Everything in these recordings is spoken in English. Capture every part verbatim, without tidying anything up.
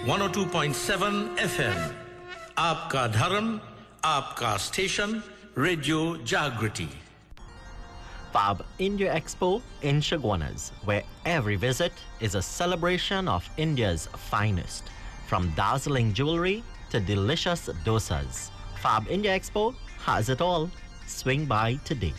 one oh two point seven F M. आपका धर्म, आपका स्टेशन, रेडियो जागृति. Fab India Expo in Chaguanas, where every visit is a celebration of India's finest, from dazzling jewelry to delicious dosas. Fab India Expo has it all. Swing by today.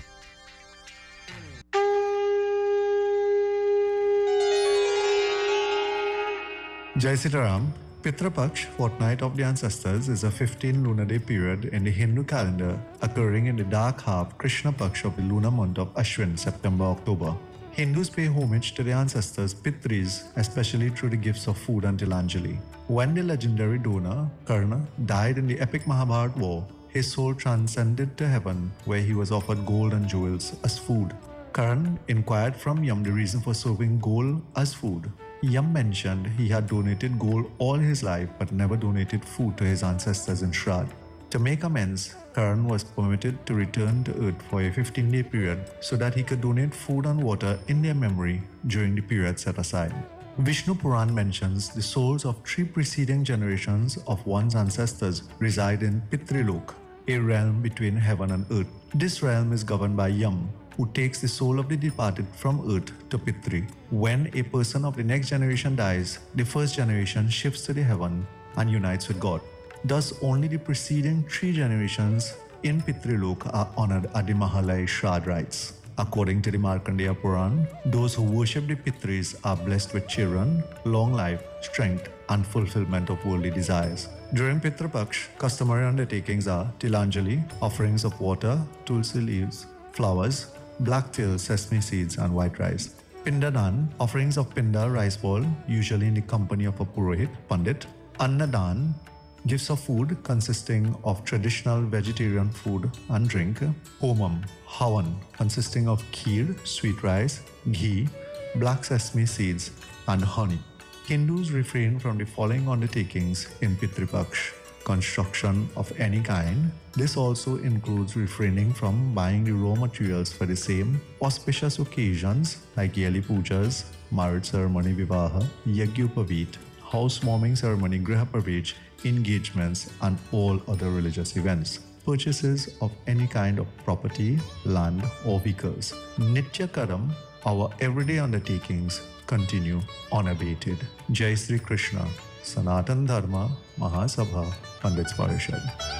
Jai Sitaram. Pitra Paksh, Fortnight of the Ancestors, is a fifteen lunar day period in the Hindu calendar occurring in the dark half Krishna Paksh of the lunar month of Ashwin, September-October. Hindus pay homage to their ancestors Pitris, especially through the gifts of food and Tilanjali. When the legendary donor, Karna, died in the epic Mahabharata war, his soul transcended to heaven, where he was offered gold and jewels as food. Karan inquired from Yam the reason for serving gold as food. Yam mentioned he had donated gold all his life but never donated food to his ancestors in Shraddh. To make amends, Karan was permitted to return to earth for a fifteen-day period so that he could donate food and water in their memory during the period set aside. Vishnu Puran mentions the souls of three preceding generations of one's ancestors reside in Pitrilok, a realm between heaven and earth. This realm is governed by Yam, who takes the soul of the departed from earth to Pitri. When a person of the next generation dies, the first generation shifts to the heaven and unites with God. Thus, only the preceding three generations in Pitrilok are honored at the Mahalaya Shraddh rites. According to the Markandeya Puran, those who worship the Pitris are blessed with children, long life, strength, and fulfillment of worldly desires. During Pitra Paksh, customary undertakings are Tilanjali, offerings of water, tulsi leaves, flowers, black till, sesame seeds, and white rice. Pindadan, offerings of pinda, rice ball, usually in the company of a purohit, pandit. Annadan, gifts of food consisting of traditional vegetarian food and drink. Homam, havan, consisting of kheer, sweet rice, ghee, black sesame seeds, and honey. Hindus refrain from the following undertakings in Pitri Paksh: construction of any kind. This also includes refraining from buying the raw materials for the same, auspicious occasions like Yali Pujas, marriage ceremony Vivaha, Yagyupavit, housewarming ceremony Griha Pravesh, engagements, and all other religious events. Purchases of any kind of property, land, or vehicles. Nitya Karam, our everyday undertakings, continue unabated. Jai Sri Krishna, Sanatan Dharma, Mahasabha, Pandits Parishad.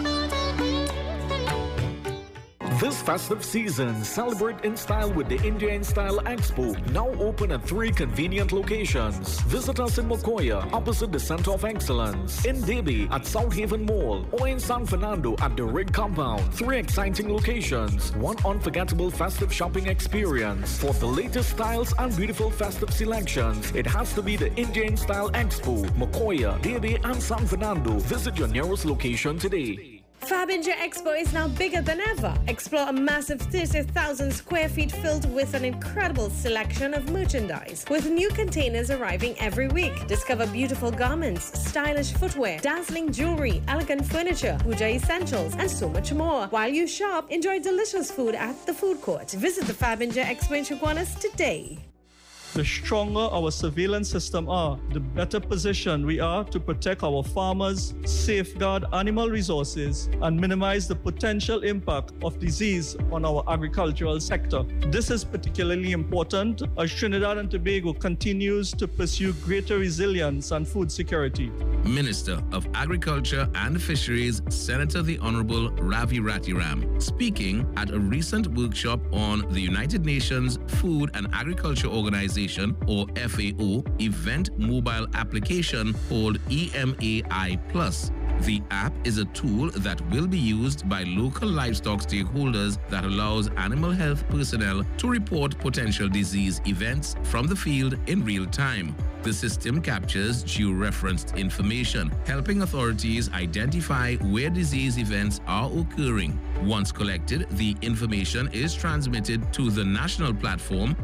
This festive season, celebrate in style with the India in Style Expo, now open at three convenient locations. Visit us in Mokoya, opposite the Center of Excellence, in Debi at South Haven Mall, or in San Fernando at the Rig Compound. Three exciting locations, one unforgettable festive shopping experience. For the latest styles and beautiful festive selections, it has to be the India in Style Expo, Mokoya, Debi, and San Fernando. Visit your nearest location today. Fab India Expo is now bigger than ever. Explore a massive thirty thousand square feet filled with an incredible selection of merchandise, with new containers arriving every week. Discover beautiful garments, stylish footwear, dazzling jewelry, elegant furniture, puja essentials, and so much more. While you shop, enjoy delicious food at the food court. Visit the Fab India Expo in Chaguanas today. The stronger our surveillance system are, the better position we are to protect our farmers, safeguard animal resources, and minimize the potential impact of disease on our agricultural sector. This is particularly important as Trinidad and Tobago continues to pursue greater resilience and food security. Minister of Agriculture and Fisheries, Senator the Honorable Ravi Ratiram, speaking at a recent workshop on the United Nations Food and Agriculture Organization, or F A O, event mobile application called E M A I Plus. The app is a tool that will be used by local livestock stakeholders that allows animal health personnel to report potential disease events from the field in real time. The system captures geo-referenced information, helping authorities identify where disease events are occurring. Once collected, the information is transmitted to the national platform